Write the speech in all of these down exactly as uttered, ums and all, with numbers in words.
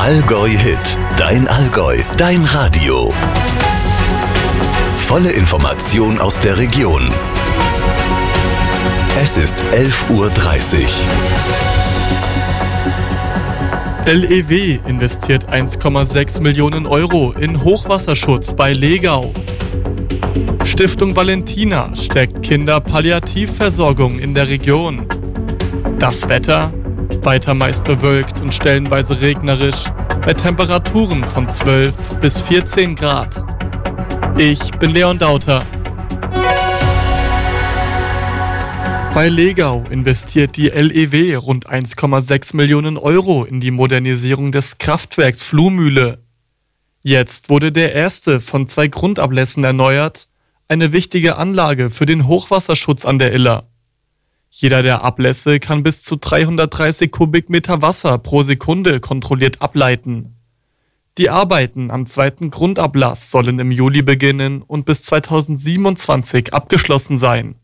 Allgäu-Hit, dein Allgäu, dein Radio. Volle Information aus der Region. Es ist elf Uhr dreißig. L E W investiert eins Komma sechs Millionen Euro in Hochwasserschutz bei Legau. Stiftung Valentina stärkt Kinderpalliativversorgung in der Region. Das Wetter? Weiter meist bewölkt und stellenweise regnerisch, bei Temperaturen von zwölf bis vierzehn Grad. Ich bin Leon Dauter. Bei Legau investiert die L E W rund eins Komma sechs Millionen Euro in die Modernisierung des Kraftwerks Fluhmühle. Jetzt wurde der erste von zwei Grundablässen erneuert, eine wichtige Anlage für den Hochwasserschutz an der Iller. Jeder der Ablässe kann bis zu dreihundertdreißig Kubikmeter Wasser pro Sekunde kontrolliert ableiten. Die Arbeiten am zweiten Grundablass sollen im Juli beginnen und bis zweitausendsiebenundzwanzig abgeschlossen sein.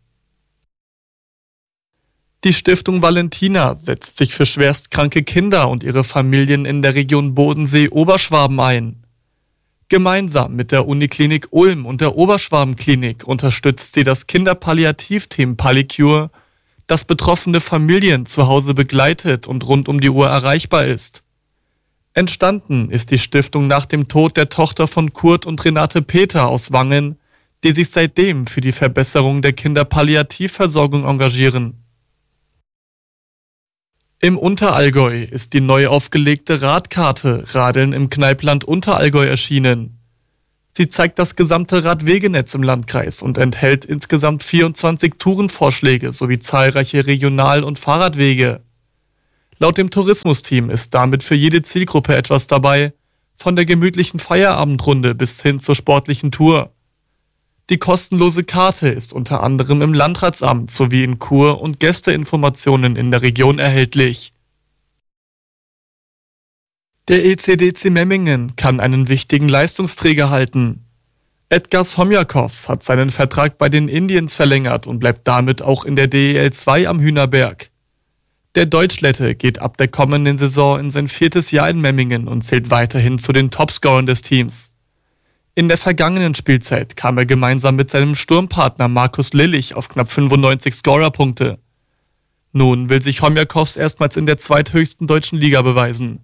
Die Stiftung Valentina setzt sich für schwerstkranke Kinder und ihre Familien in der Region Bodensee-Oberschwaben ein. Gemeinsam mit der Uniklinik Ulm und der Oberschwabenklinik unterstützt sie das Kinderpalliativteam Pallicure, das betroffene Familien zu Hause begleitet und rund um die Uhr erreichbar ist. Entstanden ist die Stiftung nach dem Tod der Tochter von Kurt und Renate Peter aus Wangen, die sich seitdem für die Verbesserung der Kinderpalliativversorgung engagieren. Im Unterallgäu ist die neu aufgelegte Radkarte Radeln im Kneipland Unterallgäu erschienen. Sie zeigt das gesamte Radwegenetz im Landkreis und enthält insgesamt vierundzwanzig Tourenvorschläge sowie zahlreiche Regional- und Fahrradwege. Laut dem Tourismusteam ist damit für jede Zielgruppe etwas dabei, von der gemütlichen Feierabendrunde bis hin zur sportlichen Tour. Die kostenlose Karte ist unter anderem im Landratsamt sowie in Kur- und Gästeinformationen in der Region erhältlich. Der E C D C Memmingen kann einen wichtigen Leistungsträger halten. Edgars Homjakos hat seinen Vertrag bei den Indians verlängert und bleibt damit auch in der D E L zwei am Hühnerberg. Der Deutschlette geht ab der kommenden Saison in sein viertes Jahr in Memmingen und zählt weiterhin zu den Topscorern des Teams. In der vergangenen Spielzeit kam er gemeinsam mit seinem Sturmpartner Markus Lillich auf knapp fünfundneunzig Scorerpunkte. Nun will sich Homjakos erstmals in der zweithöchsten deutschen Liga beweisen.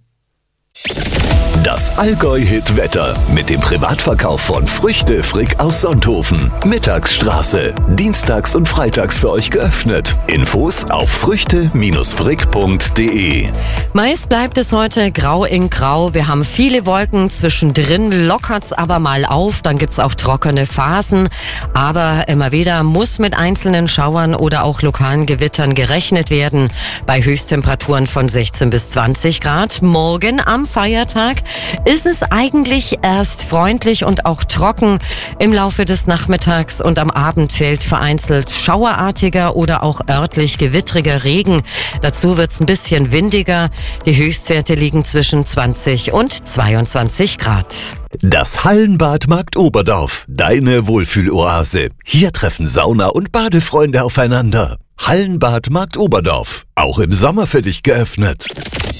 Das Allgäu-Hit-Wetter mit dem Privatverkauf von Früchte Frick aus Sonthofen. Mittagsstraße. Dienstags und freitags für euch geöffnet. Infos auf früchte frick punkt de. Meist bleibt es heute grau in grau. Wir haben viele Wolken. Zwischendrin lockert's aber mal auf. Dann gibt's auch trockene Phasen. Aber immer wieder muss mit einzelnen Schauern oder auch lokalen Gewittern gerechnet werden. Bei Höchsttemperaturen von sechzehn bis zwanzig Grad. Morgen am Feiertag ist es eigentlich erst freundlich und auch trocken. Im Laufe des Nachmittags und am Abend fällt vereinzelt schauerartiger oder auch örtlich gewittriger Regen. Dazu wird es ein bisschen windiger. Die Höchstwerte liegen zwischen zwanzig und zweiundzwanzig Grad. Das Hallenbad Markt Oberdorf, deine Wohlfühloase. Hier treffen Sauna- und Badefreunde aufeinander. Hallenbad Markt Oberdorf, auch im Sommer für dich geöffnet.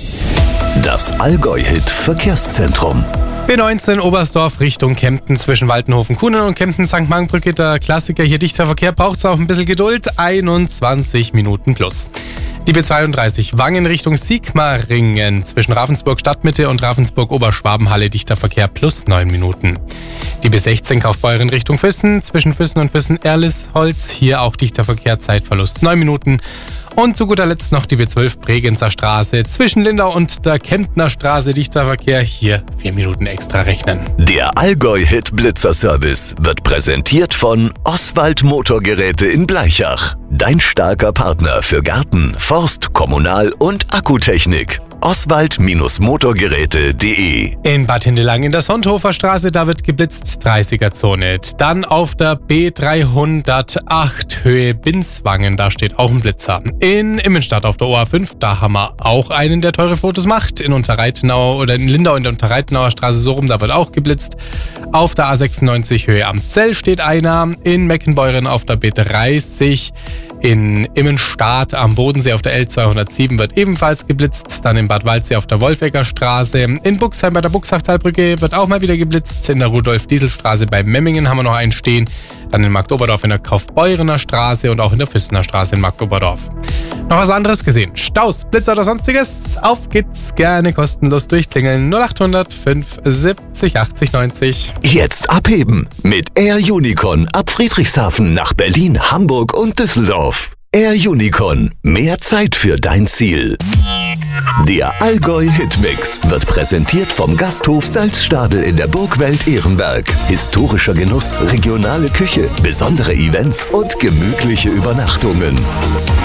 Das Allgäu-Hit Verkehrszentrum. B neunzehn Oberstdorf Richtung Kempten zwischen Waltenhofen-Kuhnen und Kempten-Sankt Markenbrücke. Der Klassiker, hier dichter Verkehr, braucht es auch ein bisschen Geduld. einundzwanzig Minuten plus. Die B zweiunddreißig Wangen Richtung Sigmaringen zwischen Ravensburg Stadtmitte und Ravensburg Oberschwabenhalle, dichter Verkehr plus neun Minuten. Die B sechzehn Kaufbeuren Richtung Füssen zwischen Füssen und Füssen-Erlisholz, hier auch dichter Verkehr, Zeitverlust neun Minuten. Und zu guter Letzt noch die B zwölf Bregenzer Straße zwischen Lindau und der Kemptner Straße, dichter Verkehr, hier vier Minuten extra rechnen. Der Allgäu-Hit Blitzer Service wird präsentiert von Oswald Motorgeräte in Blaichach. Dein starker Partner für Garten, Forst, Kommunal- und Akkutechnik. oswald Motorgeräte punkt de. In Bad Hindelang in der Sonthofer Straße, da wird geblitzt, dreißiger Zone. Dann auf der B dreihundertacht Höhe Binswangen, da steht auch ein Blitzer. In Immenstadt auf der O A fünf, da haben wir auch einen, der teure Fotos macht. In Unterreitenau oder in Lindau in der Unterreitenauer Straße so rum, da wird auch geblitzt. Auf der A sechsundneunzig Höhe am Zell steht einer. In Meckenbeuren auf der B dreißig. In Immenstadt am Bodensee auf der L zweihundertsieben wird ebenfalls geblitzt. Dann in Bad Waldsee auf der Wolfegger Straße. In Buxheim bei der Buxachtalbrücke wird auch mal wieder geblitzt. In der Rudolf-Diesel-Straße bei Memmingen haben wir noch einen stehen. Dann in Marktoberdorf in der Kaufbeurener Straße und auch in der Füssener Straße in Marktoberdorf. Noch was anderes gesehen? Staus, Blitzer oder sonstiges? Auf geht's, gerne kostenlos durchklingeln. null achthundert fünf siebzig achtzig neunzig. Jetzt abheben mit Air Unicorn ab Friedrichshafen nach Berlin, Hamburg und Düsseldorf. Air Unicorn, mehr Zeit für dein Ziel. Der Allgäu Hitmix wird präsentiert vom Gasthof Salzstadel in der Burgwelt Ehrenberg. Historischer Genuss, regionale Küche, besondere Events und gemütliche Übernachtungen.